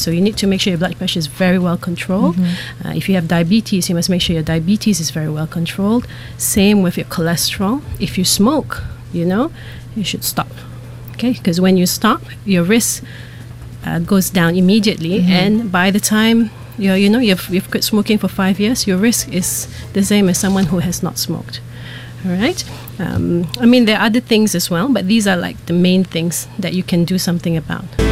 So you need to make sure your blood pressure is very well controlled. If you have diabetes, you must make sure your diabetes is very well controlled. Same with your cholesterol. If you smoke, you should stop. Okay, because when you stop, your risk goes down immediately, and by the time you've quit smoking for 5 years, your risk is the same as someone who has not smoked. All right. There are other things as well, but these are like the main things that you can do something about.